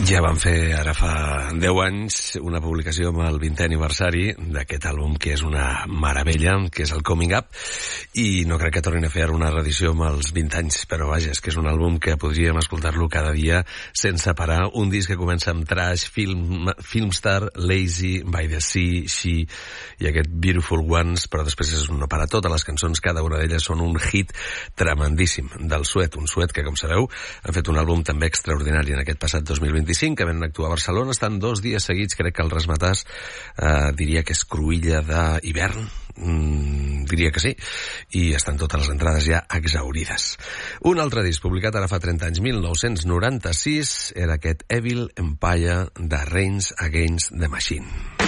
Ja van fer ara fa 10 anys una publicació amb el 20è aniversari d'aquest àlbum que és una meravella, que és el Coming Up, i no crec que tornin a fer una reedició amb els 20 anys, però vaja, és que és un àlbum que podríem escoltar-lo cada dia sense parar. Un disc que comença amb Trash, Filmstar, Lazy, By the Sea, She i aquest Beautiful Ones, però després és un no parar. Totes les cançons, cada una d'elles són un hit tremendíssim del Suet, un Suet que, com sabeu, han fet un àlbum també extraordinari en aquest passat 2025, que van actuar a Barcelona. Estan 2 dies seguits, crec que el Razzmatazz diria que és cruïlla d'hivern, diria que sí, i estan totes les entrades ja exaurides. Un altre disc publicat ara fa 30 anys, 1996, era aquest Evil Empire de Rage Against the Machine.